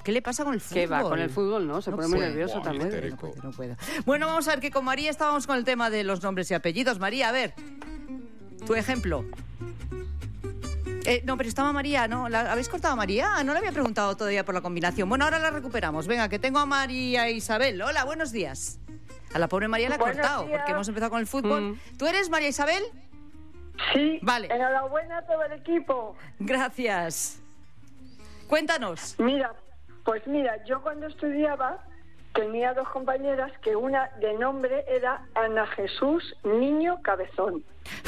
¿Qué le pasa con el fútbol? ¿Qué va? Con el fútbol, ¿no? Se pone muy nervioso también. No puedo. Bueno, vamos a ver que con María estábamos con el tema de los nombres y apellidos. María, a ver, tu ejemplo. No, pero estaba María, ¿no? ¿Habéis cortado a María? No le había preguntado todavía por la combinación. Bueno, ahora la recuperamos. Venga, que tengo a María Isabel. Hola, buenos días. A la pobre María la he cortado, porque hemos empezado con el fútbol. ¿Tú eres María Isabel? Sí. Vale. Enhorabuena a todo el equipo. Gracias. Cuéntanos. Mira, yo cuando estudiaba tenía 2 compañeras que una de nombre era Ana Jesús Niño Cabezón.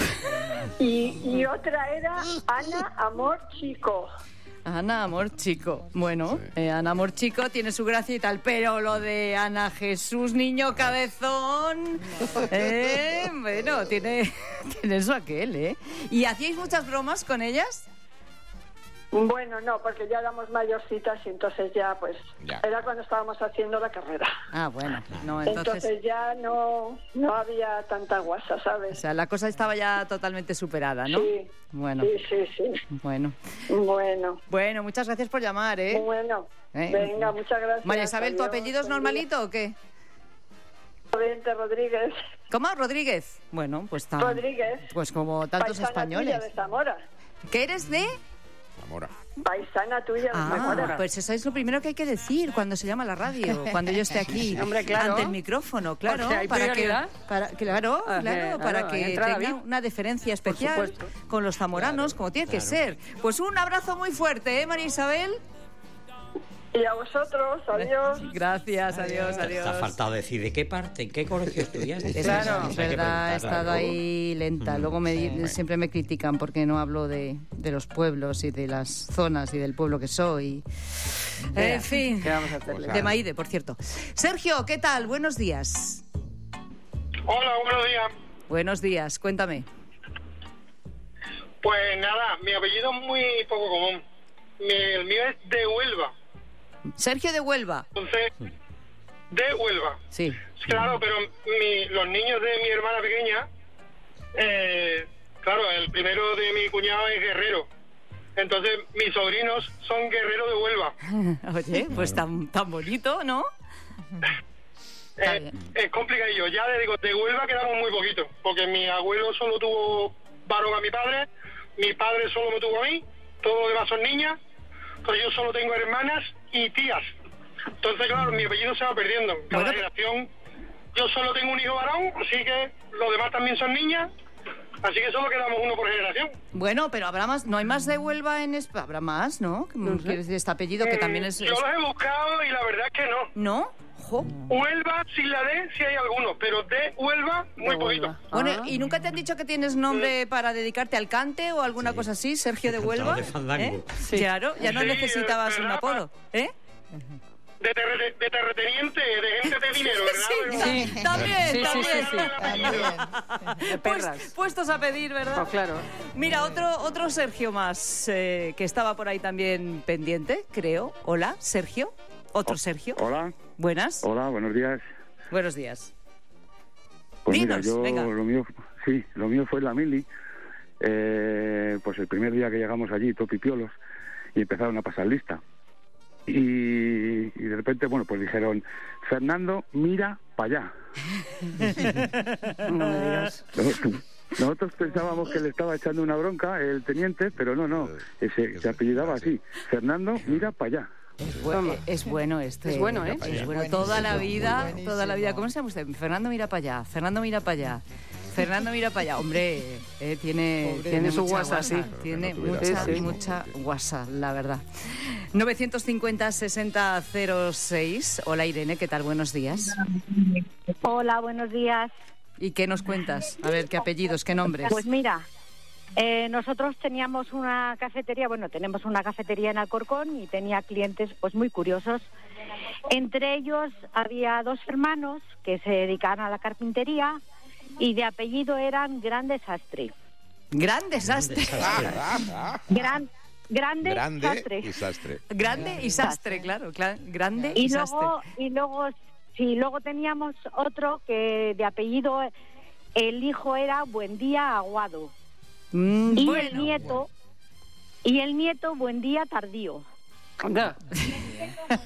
Y otra era Ana Amor Chico. Ana Amor Chico. Bueno, Ana Amor Chico tiene su gracia y tal, pero lo de Ana Jesús Niño Cabezón, bueno, tiene eso aquel, ¿eh? ¿Y hacíais muchas bromas con ellas? Bueno, no, porque ya éramos mayorcitas y entonces ya, era cuando estábamos haciendo la carrera. Ah, bueno, no, entonces ya no había tanta guasa, ¿sabes? O sea, la cosa estaba ya totalmente superada, ¿no? Sí. Bueno. Sí. Bueno, muchas gracias por llamar, ¿eh? Bueno, venga, muchas gracias. María Isabel, ¿tu apellido es normalito o qué? Rodríguez. ¿Cómo? ¿Rodríguez? Bueno, pues Rodríguez. Pues como tantos paisana españoles. Tuya de Zamora. ¿Qué eres de? Zamora. Paisana tuya de Zamora. Pues eso es lo primero que hay que decir cuando se llama a la radio, cuando yo esté aquí, hombre, claro, ante el micrófono, claro, para que tenga una deferencia especial con los zamoranos, como tiene que ser. Pues un abrazo muy fuerte, ¿eh, María Isabel? Y a vosotros, adiós. Gracias, adiós. Te ha faltado decir de qué parte, en qué colegio estudiaste. Claro, es verdad, he estado ahí lenta. Luego siempre me critican porque no hablo de los pueblos y de las zonas y del pueblo que soy. En fin, ¿qué vamos a hacerle? De Maide, por cierto. Sergio, ¿qué tal? Buenos días. Hola, buenos días. Buenos días, cuéntame. Pues nada, mi apellido es muy poco común. El mío es de Huelva. Sergio de Huelva. Entonces, de Huelva. Sí. Claro, pero los niños de mi hermana pequeña, claro, el primero de mi cuñado es guerrero. Entonces, mis sobrinos son guerreros de Huelva. Oye, pues tan bonito, ¿no? Es complicadillo. Ya le digo, de Huelva quedamos muy poquito, porque mi abuelo solo tuvo varón a mi padre solo me tuvo a mí, todos los demás son niñas. Entonces yo solo tengo hermanas y tías. Entonces, claro, mi apellido se va perdiendo. Cada generación, yo solo tengo un hijo varón, así que los demás también son niñas. Así que solo quedamos uno por generación. Bueno, pero habrá más, no hay más de Huelva en España. Habrá más, ¿no? Que es de este apellido que también es. Yo los he buscado y la verdad es que no. ¿No? Jo. Huelva, sin la D, sí hay algunos, pero de Huelva, muy poquito. Bueno, ¿y nunca te han dicho que tienes nombre para dedicarte al cante o alguna cosa así, Sergio de Huelva? De fandango. Sí. Claro, ya no necesitabas un apodo, ¿eh? De terrateniente, de gente de dinero, ¿verdad? Sí, también. De perras. Puestos a pedir, ¿verdad? Pues claro. Mira, otro Sergio más que estaba por ahí también pendiente, creo. Hola, Sergio. Otro Sergio. Hola. Buenas. Hola, buenos días. Buenos días. Pues dinos, mira, venga. Lo mío fue en la mili. Pues el primer día que llegamos allí, topipiolos, y empezaron a pasar lista. Y de repente, pues dijeron, Fernando, mira para allá. No me digas. Nosotros pensábamos que le estaba echando una bronca el teniente, pero no, se apellidaba así, Fernando, mira para allá. Es bueno este. Es bueno, ¿eh? Es bueno. Toda la vida. ¿Cómo se llama usted? Fernando, mira para allá. Fernando, mira para allá. Hombre, tiene su mucha guasa, sí. Tiene mucha guasa, la verdad. 950-6006. Hola, Irene, ¿qué tal? Buenos días. Hola, buenos días. ¿Y qué nos cuentas? A ver, ¿qué apellidos, qué nombres? Pues mira, nosotros teníamos una cafetería, tenemos una cafetería en Alcorcón y tenía clientes pues muy curiosos. Entre ellos había 2 hermanos que se dedicaban a la carpintería y de apellido eran Gran Desastre. Gran Desastre. Grande y Sastre. Grande y Sastre, claro. Grande y Sastre. Luego teníamos otro que de apellido, el hijo era Buendía Aguado. El nieto, Buendía Tardío. Anda.